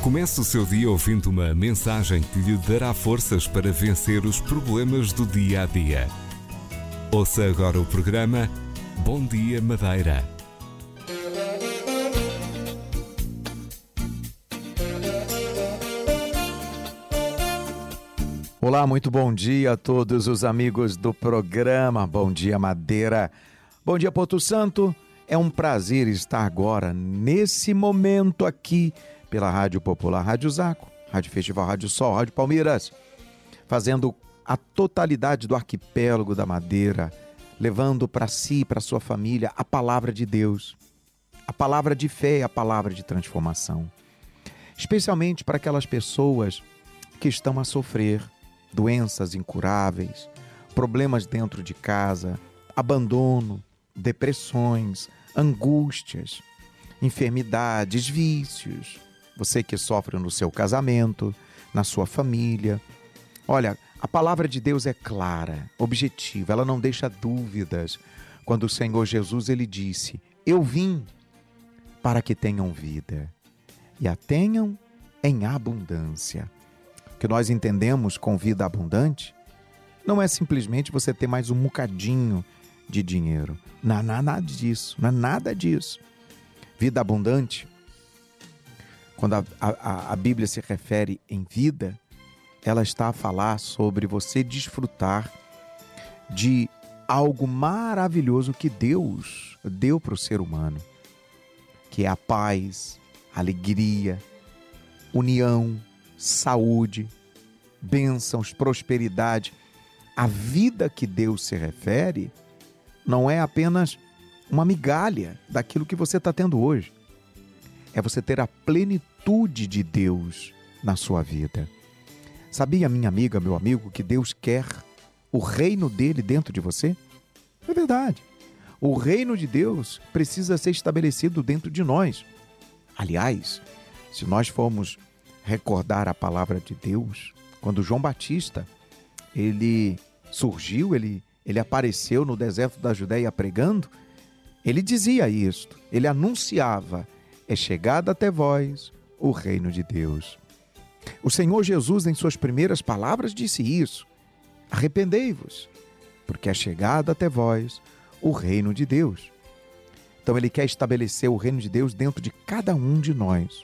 Comece o seu dia ouvindo uma mensagem que lhe dará forças para vencer os problemas do dia a dia. Ouça agora o programa Bom Dia Madeira. Olá, muito bom dia a todos os amigos do programa Bom Dia Madeira. Bom dia, Porto Santo. É um prazer estar agora, nesse momento aqui, pela Rádio Popular, Rádio Zaco, Rádio Festival, Rádio Sol, Rádio Palmeiras, fazendo a totalidade do arquipélago da Madeira, levando para si, para sua família, a palavra de Deus, a palavra de fé, a palavra de transformação, especialmente para aquelas pessoas que estão a sofrer doenças incuráveis, problemas dentro de casa, abandono, depressões, angústias, enfermidades, vícios. Você que sofre no seu casamento, na sua família. Olha, a palavra de Deus é clara, objetiva, ela não deixa dúvidas. Quando o Senhor Jesus, ele disse: eu vim para que tenham vida e a tenham em abundância. O que nós entendemos com vida abundante não é simplesmente você ter mais um bocadinho de dinheiro. Não é nada disso, não é nada disso. Vida abundante, quando a Bíblia se refere em vida, ela está a falar sobre você desfrutar de algo maravilhoso que Deus deu para o ser humano, que é a paz, alegria, união, saúde, bênçãos, prosperidade. A vida que Deus se refere não é apenas uma migalha daquilo que você está tendo hoje. É você ter a plenitude de Deus na sua vida. Sabia, minha amiga, meu amigo, que Deus quer o reino dele dentro de você? É verdade. O reino de Deus precisa ser estabelecido dentro de nós. Aliás, se nós formos recordar a palavra de Deus, quando João Batista, ele surgiu, ele apareceu no deserto da Judéia pregando, ele dizia isto, ele anunciava: é chegado até vós o reino de Deus. O Senhor Jesus, em suas primeiras palavras, disse isso: arrependei-vos, porque é chegado até vós o reino de Deus. Então ele quer estabelecer o reino de Deus dentro de cada um de nós,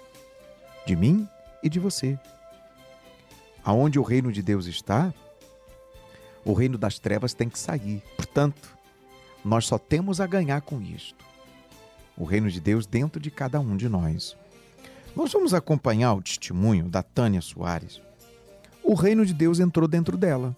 de mim e de você. Aonde o reino de Deus está, o reino das trevas tem que sair. Portanto, nós só temos a ganhar com isto. O reino de Deus dentro de cada um de nós. Nós vamos acompanhar o testemunho da Tânia Soares. O reino de Deus entrou dentro dela.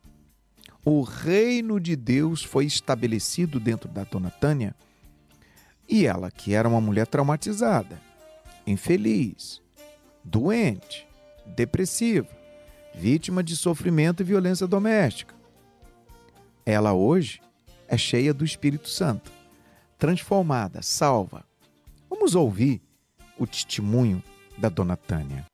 O reino de Deus foi estabelecido dentro da dona Tânia. E ela, que era uma mulher traumatizada, infeliz, doente, depressiva, vítima de sofrimento e violência doméstica, ela hoje é cheia do Espírito Santo, transformada, salva. Vamos ouvir o testemunho da dona Tânia.